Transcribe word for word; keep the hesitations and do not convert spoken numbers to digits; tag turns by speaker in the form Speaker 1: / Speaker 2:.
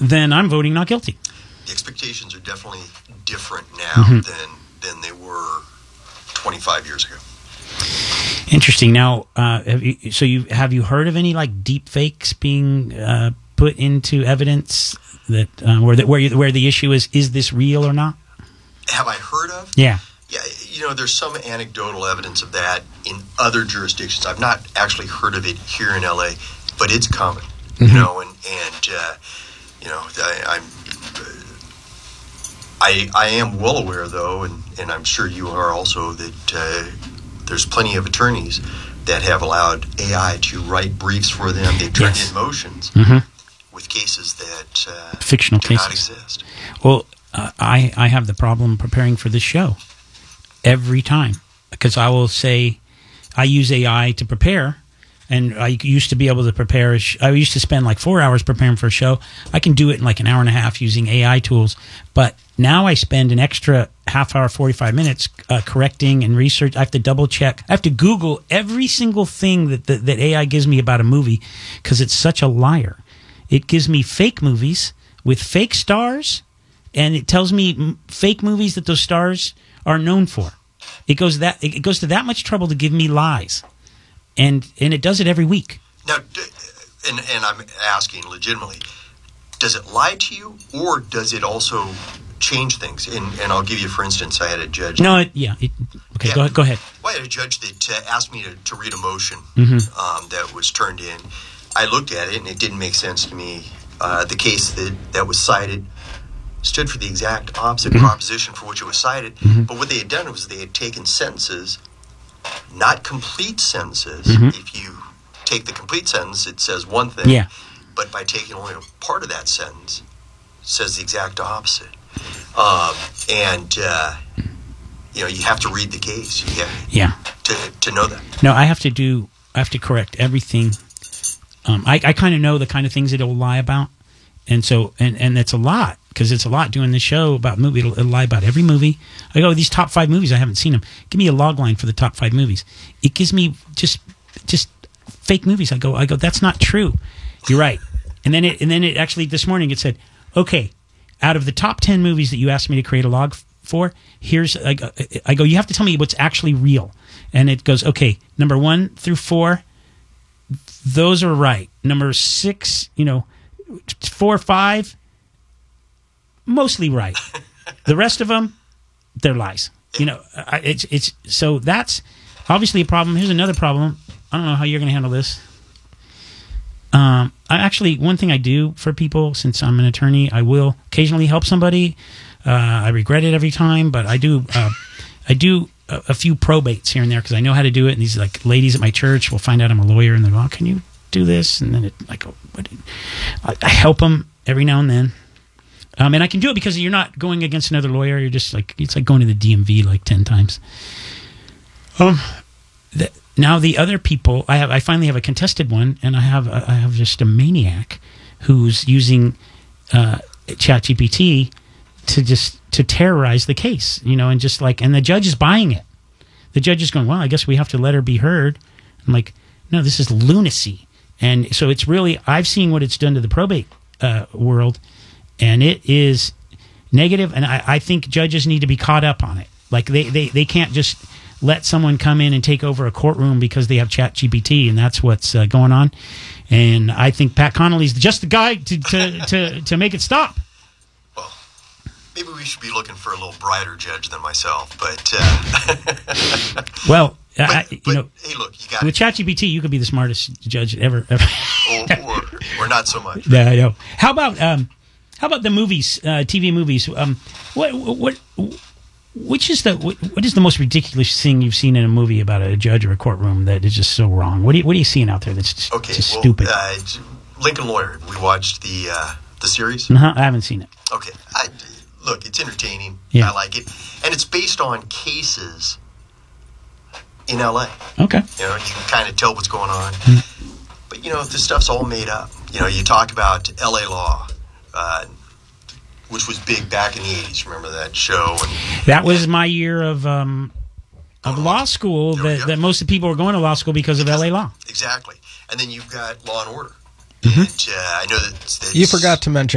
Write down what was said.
Speaker 1: then I'm voting not guilty.
Speaker 2: The expectations are definitely different now mm-hmm. than than they were twenty-five years ago.
Speaker 1: Interesting. Now, uh, have you, so you have you heard of any like deep fakes being uh, put into evidence that uh, where the, where you, where the issue is is this real or not?
Speaker 2: Have I heard of?
Speaker 1: Yeah.
Speaker 2: Yeah, you know, there's some anecdotal evidence of that in other jurisdictions. I've not actually heard of it here in L A, but it's common, mm-hmm. you know, and, and uh, you know, I, I'm, I, I am well aware, though, and, and I'm sure you are also, that uh, there's plenty of attorneys that have allowed A I to write briefs for them. They've turned yes. in motions mm-hmm. with cases that uh,
Speaker 1: fictional
Speaker 2: do
Speaker 1: cases.
Speaker 2: not exist.
Speaker 1: Well, uh, I, I have the problem preparing for this show. Every time, because I will say, I use A I to prepare, and I used to be able to prepare. A sh- I used to spend like four hours preparing for a show. I can do it in like an hour and a half using A I tools, but now I spend an extra half hour, forty-five minutes uh, correcting and research. I have to double check. I have to Google every single thing that that, that A I gives me about a movie because it's such a liar. It gives me fake movies with fake stars, and it tells me m- fake movies that those stars are known for. It goes that it goes to that much trouble to give me lies, and and it does it every week.
Speaker 2: Now, and and I'm asking legitimately, does it lie to you, or does it also change things? And and I'll give you, for instance, I had a judge.
Speaker 1: No, it, yeah, it, okay, yeah, go go ahead.
Speaker 2: Well, I had a judge that uh, asked me to, to read a motion
Speaker 1: mm-hmm.
Speaker 2: um, that was turned in. I looked at it, and it didn't make sense to me. Uh, the case that that was cited stood for the exact opposite mm-hmm. proposition for which it was cited. Mm-hmm. But what they had done was they had taken sentences, not complete sentences. Mm-hmm. If you take the complete sentence, it says one thing.
Speaker 1: Yeah.
Speaker 2: But by taking only a part of that sentence, it says the exact opposite. Um, and, uh, you know, you have to read the case. You have
Speaker 1: yeah.
Speaker 2: to, to know that.
Speaker 1: No, I have to do, I have to correct everything. Um, I, I kind of know the kind of things that it'll lie about. And so, and, and it's a lot. Because it's a lot doing this show about movie. It'll, it'll lie about every movie. I go, these top five movies, I haven't seen them. Give me a log line for the top five movies. It gives me just just fake movies. I go, I go, that's not true. You're right. And then it and then it actually this morning it said, okay, out of the top ten movies that you asked me to create a log for, here's I go, I go, you have to tell me what's actually real. And it goes, okay, number one through four, those are right. Number six, you know, four, five. Mostly right. The rest of them, they're lies. You know, it's it's so that's obviously a problem. Here's another problem. I don't know how you're going to handle this. Um, I actually, one thing I do for people, since I'm an attorney, I will occasionally help somebody. Uh, I regret it every time, but I do. Uh, I do a, a few probates here and there because I know how to do it. And these like ladies at my church will find out I'm a lawyer, and they go, oh, "Can you do this?" And then it, I go, what? I, I help them every now and then. Um, and I can do it because you're not going against another lawyer. You're just like, it's like going to the D M V like ten times. Um, the, now the other people, I have, I finally have a contested one, and I have, a, I have just a maniac who's using uh, ChatGPT to just to terrorize the case, you know, and just like, and the judge is buying it. The judge is going, well, I guess we have to let her be heard. I'm like, no, this is lunacy, and so it's really, I've seen what it's done to the probate uh, world. And it is negative, and I, I think judges need to be caught up on it. Like, they, they, they can't just let someone come in and take over a courtroom because they have ChatGPT, and that's what's uh, going on. And I think Pat Connolly's just the guy to, to, to, to make it stop.
Speaker 2: Well, maybe we should be looking for a little brighter judge than myself, but... Uh...
Speaker 1: well...
Speaker 2: But,
Speaker 1: I, you
Speaker 2: but,
Speaker 1: know,
Speaker 2: hey, look, you got
Speaker 1: with ChatGPT, you could be the smartest judge ever. ever.
Speaker 2: or, or, or not so much.
Speaker 1: Yeah, I know. How about... Um, How about the movies, uh, T V movies? Um, what, what, which is the what, what is the most ridiculous thing you've seen in a movie about a judge or a courtroom that is just so wrong? What are you, what are you seeing out there that's just,
Speaker 2: okay,
Speaker 1: just
Speaker 2: well,
Speaker 1: stupid?
Speaker 2: Uh, Lincoln Lawyer. We watched the uh, the series.
Speaker 1: Uh-huh, I haven't seen it.
Speaker 2: Okay, I, look, it's entertaining.
Speaker 1: Yeah.
Speaker 2: I like it, and it's based on cases in L A.
Speaker 1: Okay,
Speaker 2: you know, you can kind of tell what's going on,
Speaker 1: mm-hmm.
Speaker 2: but you know, this stuff's all made up. You know, you talk about L A Law. Uh, which was big back in the eighties. Remember that show? And,
Speaker 1: that was and, my year of um, of law school. That, that most of the people were going to law school because, because of L A Law.
Speaker 2: Exactly. And then you've got Law and Order. Mm-hmm. And uh, I know that...
Speaker 3: You forgot to mention